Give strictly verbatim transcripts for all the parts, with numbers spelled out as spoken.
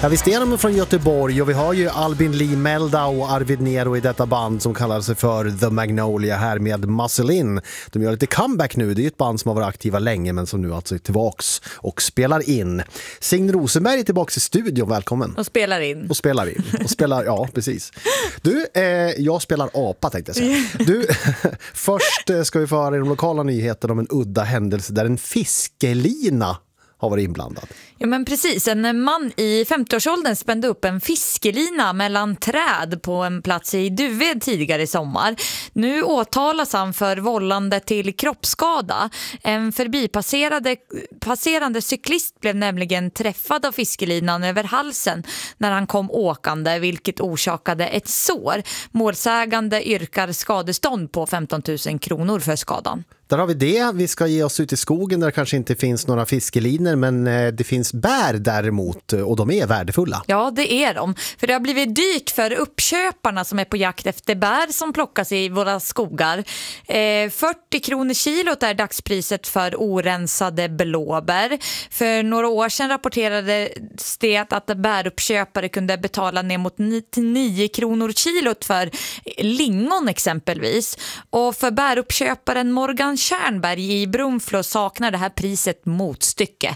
Ja, visst är de från Göteborg och vi har ju Albin Lee Melda och Arvid Nero i detta band som kallar sig för The Magnolia här med Muscle In. De gör lite comeback nu, det är ju ett band som har varit aktiva länge men som nu alltså är tillbaks och spelar in. Signe Rosenberg är tillbaks i studion, välkommen. Och spelar in. Och spelar in. Och spelar, ja, precis. Du, eh, jag spelar apa tänkte jag säga. Du, först ska vi få höra de lokala nyheterna om en udda händelse där en fiskelina har varit inblandad. Ja men precis, en man i femtioårsåldern spände upp en fiskelina mellan träd på en plats i Duved tidigare i sommar. Nu åtalas han för vållande till kroppsskada. En förbipasserande passerande cyklist blev nämligen träffad av fiskelinan över halsen när han kom åkande, vilket orsakade ett sår. Målsägande yrkar skadestånd på femton tusen kronor för skadan. Där har vi det. Vi ska ge oss ut i skogen där det kanske inte finns några fiskeliner men det finns bär däremot och de är värdefulla. Ja, det är de. För det har blivit dyrt för uppköparna som är på jakt efter bär som plockas i våra skogar. Eh, fyrtio kronor kilot är dagspriset för orensade blåbär. För några år sedan rapporterades det att bäruppköpare kunde betala ner mot nio kronor kilot för lingon exempelvis. Och för bäruppköparen Morgan Tjärnberg i Brunflo saknar det här priset motstycke.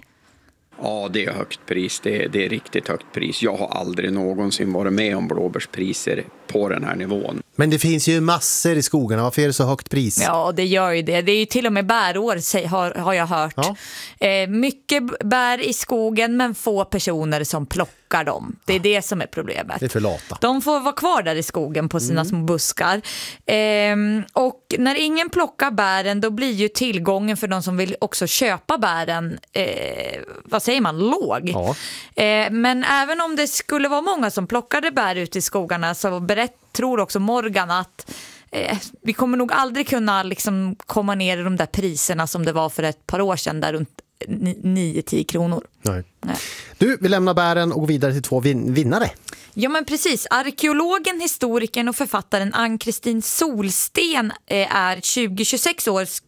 Ja, det är högt pris. Det är, det är riktigt högt pris. Jag har aldrig någonsin varit med om blåbärspriser på den här nivån. Men det finns ju massor i skogarna. Varför är det så högt pris? Ja, det gör ju det. Det är ju till och med bärår har, har jag hört. Ja. Eh, mycket bär i skogen men få personer som plockar dem. Det är ja. det som är problemet. Det är för lata. De får vara kvar där i skogen på sina mm. små buskar. Eh, och när ingen plockar bären då blir ju tillgången för de som vill också köpa bären eh, vad säger man, låg. Ja. Eh, men även om det skulle vara många som plockade bär ute i skogarna så berätt, tror också Morgan att eh, vi kommer nog aldrig kunna liksom komma ner i de där priserna som det var för ett par år sedan där runt nio till tio kronor. Nej. Nej. Du, vi lämnar bären och går vidare till två vin- vinnare. Ja men precis, arkeologen, historikern och författaren Ann-Kristin Solsten är tjugohundratjugosex års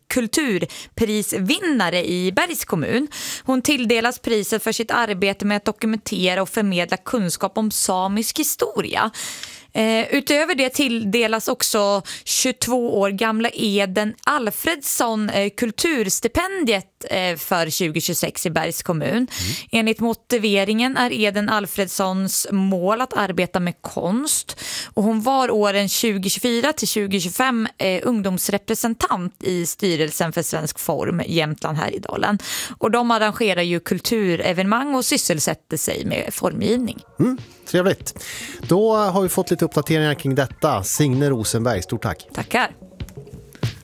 kulturprisvinnare i Bergs kommun. Hon tilldelas priset för sitt arbete med att dokumentera och förmedla kunskap om samisk historia. Eh, utöver det tilldelas också tjugotvå år gamla Eden Alfredsson eh, kulturstipendiet eh, för tjugohundratjugosex i Bergs kommun. Mm. Enligt motiveringen är Eden Alfredssons mål att arbeta med konst och hon var åren tjugohundratjugofyra till tjugohundratjugofem eh, ungdomsrepresentant i styrelsen för Svensk Form Jämtland Härjedalen. Och de arrangerar ju kulturevenemang och sysselsätter sig med formgivning. Mm, trevligt. Då har vi fått lite uppdateringar kring detta. Signe Rosenberg, stort tack. Tackar.